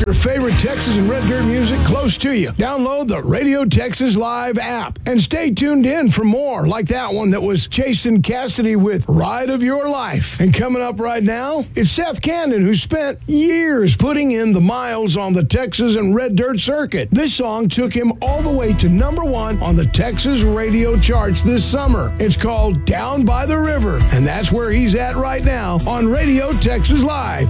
Your favorite Texas and Red Dirt music close to you. Download the Radio Texas Live app and stay tuned in for more like that one that was Jason Cassidy with Ride of Your Life. And coming up right now, it's Seth Candon, who spent years putting in the miles on the Texas and Red Dirt circuit. This song took him all the way to #1 on the Texas radio charts this summer. It's called Down by the River, and that's where he's at right now on Radio Texas Live.